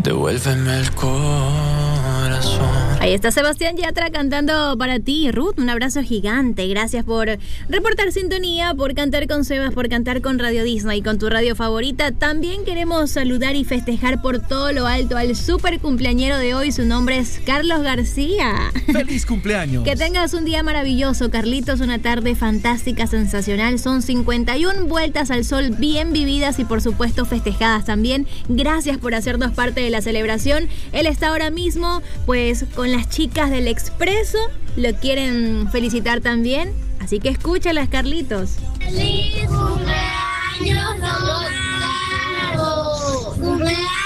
Devuélveme el corazón. Ahí está Sebastián Yatra cantando para ti, Ruth. Un abrazo gigante. Gracias por reportar sintonía, por cantar con Sebas, por cantar con Radio Disney, con tu radio favorita. También queremos saludar y festejar por todo lo alto al super cumpleañero de hoy. Su nombre es Carlos García. ¡Feliz cumpleaños! Que tengas un día maravilloso, Carlitos. Una tarde fantástica, sensacional. Son 51 vueltas al sol bien vividas y por supuesto festejadas también. Gracias por hacernos parte de la celebración. Él está ahora mismo pues con las chicas del Expreso, lo quieren felicitar también, así que escúchalas, Carlitos. ¡Feliz cumpleaños, Gonzalo! ¡Cumpleaños!